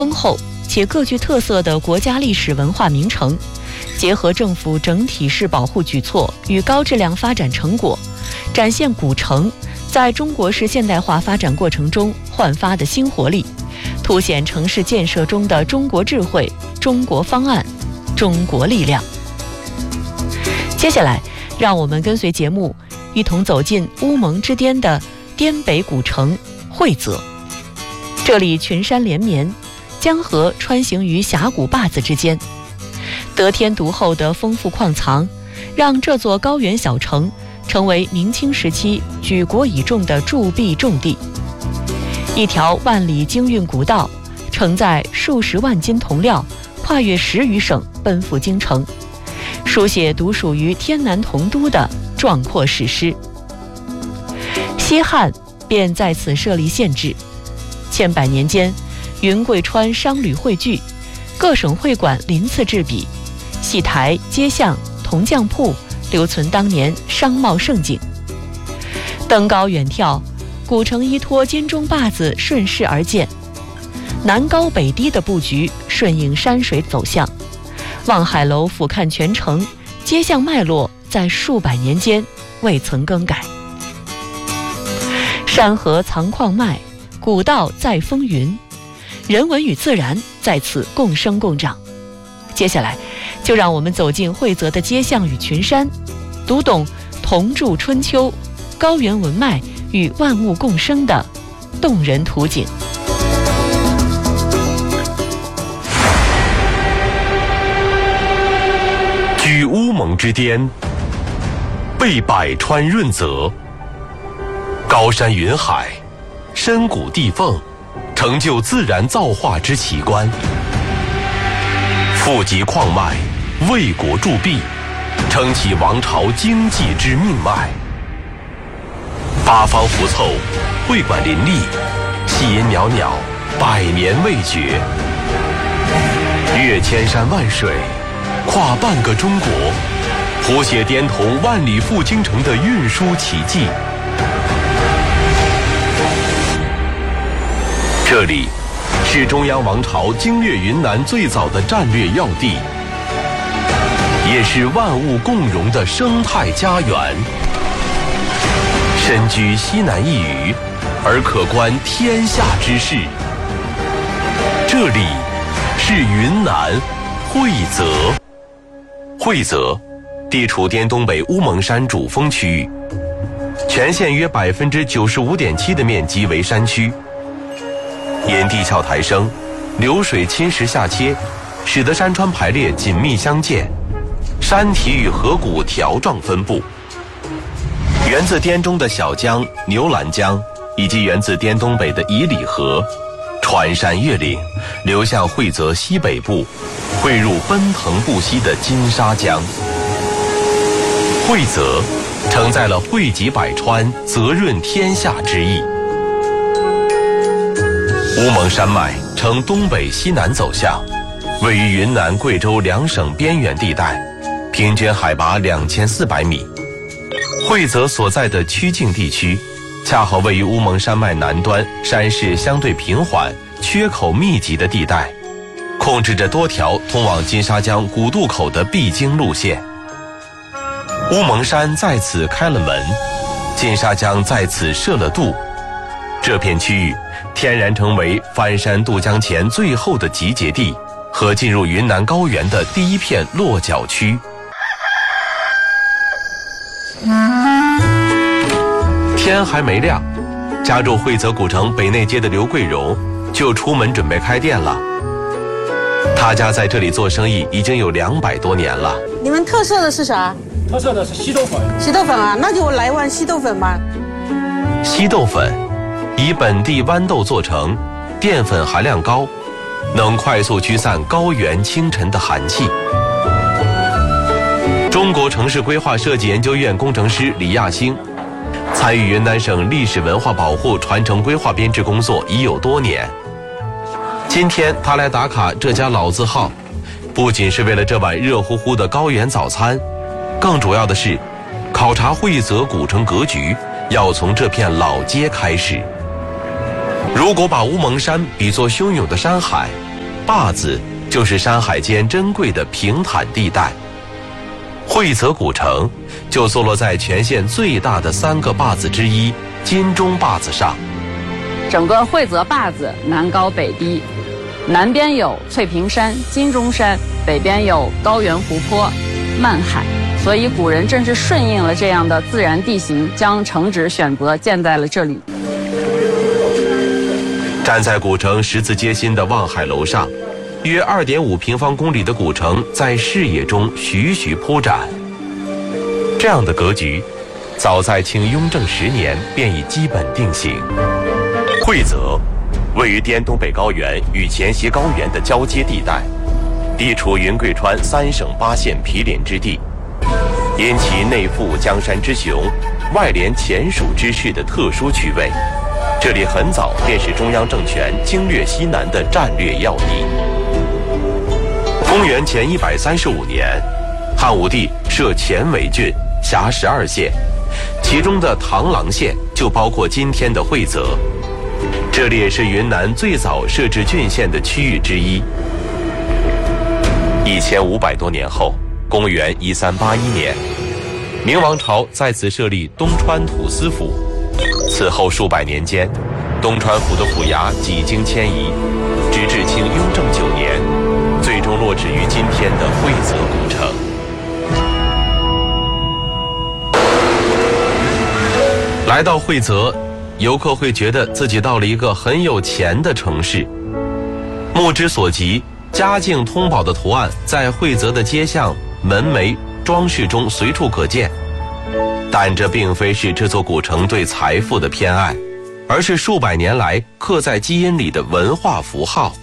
丰厚且各具特色的国家历史文化名城，结合政府整体式保护举措与高质量发展成果，展现古城在中国式现代化发展过程中焕发的新活力，凸显城市建设中的中国智慧、中国方案、中国力量。接下来，让我们跟随节目，一同走进乌蒙之巅的滇北古城会泽。这里群山连绵，江河穿行于峡谷坝子之间，得天独厚的丰富矿藏，让这座高原小城成为明清时期举国倚重的铸币重地。一条万里京运古道，承载数十万斤铜料，跨越10余省，奔赴京城，书写独属于天南铜都的壮阔史诗。西汉便在此设立县治，千百年间，云贵川商旅汇聚，各省会馆鳞次栉比，戏台、街巷、铜匠铺留存当年商贸盛景。登高远眺，古城依托金钟坝子顺势而建，南高北低的布局顺应山水走向，望海楼俯瞰全城，街巷脉络在数百年间未曾更改。山河藏矿脉，古道在风云，人文与自然在此共生共长。接下来，就让我们走进会泽的街巷与群山，读懂铜铸春秋、高原文脉与万物共生的动人图景。 居乌蒙之巅，被百川润泽，高山云海，深谷地缝，成就自然造化之奇观。富集矿脉，为国铸币，撑起王朝经济之命脉。八方狐凑，会馆林立，戏音袅袅，百年未绝。越千山万水，跨半个中国，谱写滇铜万里赴京城的运输奇迹。这里是中央王朝经略云南最早的战略要地，也是万物共荣的生态家园。身居西南一隅，而可观天下之势。这里是云南会泽。会泽地处滇东北乌蒙山主峰区域，全县约95.7%的面积为山区。因地壳抬升，流水侵蚀下切，使得山川排列紧密相间，山体与河谷条状分布。源自滇中的小江、牛栏江，以及源自滇东北的乙里河，穿山越岭，流向会泽西北部，汇入奔腾不息的金沙江。会泽承载了惠及百川、泽润天下之意。乌蒙山脉呈东北西南走向，位于云南、贵州2省边缘地带，平均海拔2400米。会泽所在的曲靖地区，恰好位于乌蒙山脉南端，山势相对平缓、缺口密集的地带，控制着多条通往金沙江古渡口的必经路线。乌蒙山在此开了门，金沙江在此设了渡，这片区域天然成为翻山渡江前最后的集结地和进入云南高原的第一片落脚区。天还没亮，家住会泽古城北内街的刘桂荣就出门准备开店了。他家在这里做生意已经有200多年了。 你们特色的是啥？ 特色的是稀豆粉。 稀豆粉啊，那就来碗稀豆粉吧。 稀豆粉以本地豌豆做成，淀粉含量高，能快速驱散高原清晨的寒气。中国城市规划设计研究院工程师李亚星参与云南省历史文化保护传承规划编制工作已有多年。今天他来打卡这家老字号，不仅是为了这碗热乎乎的高原早餐，更主要的是考察会泽古城格局要从这片老街开始。如果把乌蒙山比作汹涌的山海， 坝子就是山海间珍贵的平坦地带。惠泽古城就坐落在全县最大的3个坝子之一金钟坝子上。 整个惠泽坝子南高北低，南边有翠屏山、金钟山，北边有高原湖泊、漫海，所以古人正是顺应了这样的自然地形，将城址选择建在了这里。 站在古城十字街心的望海楼上，约2.5平方公里的古城在视野中徐徐铺展。这样的格局，早在清雍正10年便已基本定型。惠泽位于滇东北高原与黔西高原的交接地带，地处云贵川3省8县毗邻之地，因其内附江山之雄，外连黔蜀之势的特殊区位，这里很早便是中央政权经略西南的战略要地。公元前135年，汉武帝设黔为郡，辖12县，其中的螳螂县就包括今天的惠泽。这里也是云南最早设置郡县的区域之一。1500多年后，公元1381年，明王朝在此设立东川土司府。此后数百年间，东川府的府衙几经迁移，直至清雍正9年，最终落址于今天的惠泽古城。来到惠泽，游客会觉得自己到了一个很有钱的城市。目之所及，嘉靖通宝的图案在惠泽的街巷、门楣、装饰中随处可见。但这并非是这座古城对财富的偏爱，而是数百年来刻在基因里的文化符号。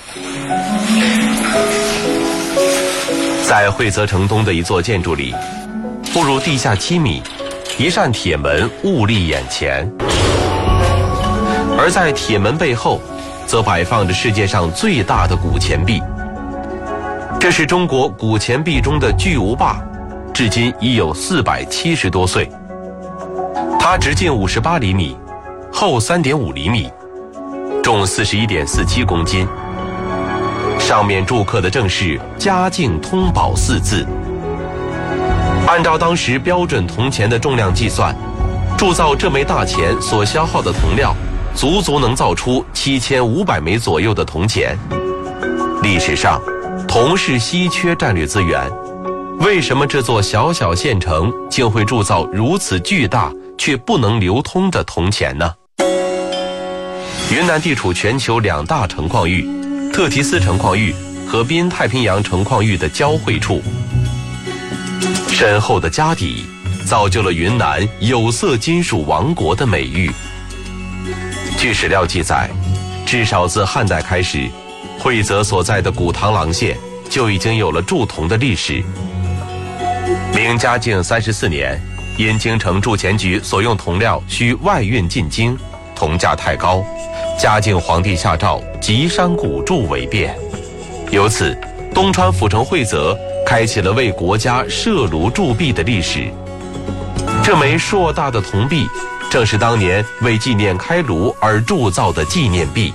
在惠泽城东的一座建筑里，步入地下7米，一扇铁门兀立眼前。而在铁门背后，则摆放着世界上最大的古钱币。这是中国古钱币中的巨无霸，至今已有470多岁。它直径58厘米，厚3.5厘米，重41.47公斤。上面铸刻的正是“嘉靖通宝”4字。按照当时标准铜钱的重量计算，铸造这枚大钱所消耗的铜料足能造出7500枚左右的铜钱。历史上，铜是稀缺战略资源，为什么这座小小县城竟会铸造如此巨大却不能流通的铜钱呢？云南地处全球2大成矿域，特提斯成矿域和滨太平洋成矿域的交汇处。深厚的家底造就了云南有色金属王国的美誉。据史料记载，至少自汉代开始，惠泽所在的古螳螂县就已经有了铸铜的历史。明嘉靖34年，因京城铸钱局所用铜料需外运进京，铜价太高，嘉靖皇帝下诏急商古铸为变。由此，东川府城惠泽开启了为国家设炉铸币的历史。这枚硕大的铜币正是当年为纪念开炉而铸造的纪念币。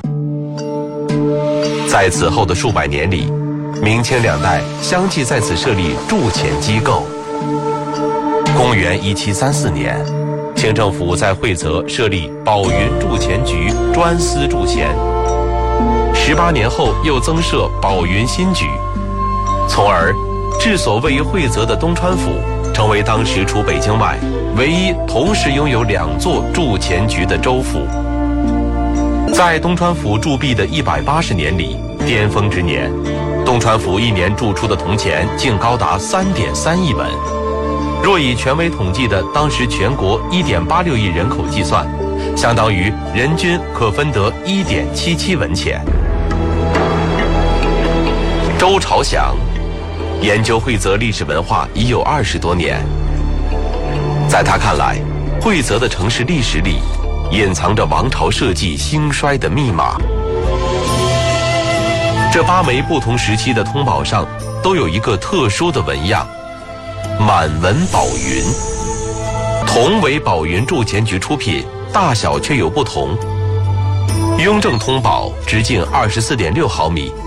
在此后的数百年里，明清2代相继在此设立铸钱机构。公元1734年，清政府在惠泽设立宝云铸钱局，专司铸钱。18年后又增设宝云新局，从而治所位于惠泽的东川府成为当时除北京外唯一同时拥有2座铸钱局的州府。在东川府铸币的180年里，巅峰之年，东川府一年铸出的铜钱竟高达3.3亿文。若以权威统计的当时全国1.86亿人口计算，相当于人均可分得1.77文钱。周朝祥研究惠泽历史文化已有20多年，在他看来，惠泽的城市历史里隐藏着王朝社稷兴衰的密码。这8枚不同时期的通宝上都有一个特殊的纹样，满文宝云。铜为宝云铸钱局出品，大小却有不同。雍正通宝直径24.6毫米，